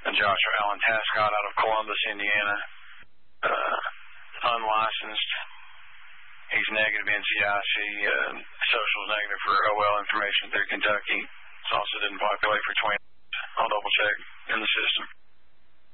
Joshua Allen Tascott out of Columbus, Indiana. Unlicensed. He's negative NCIC. Social is negative for OL information through Kentucky. Also didn't populate for 20. I'll double check in the system.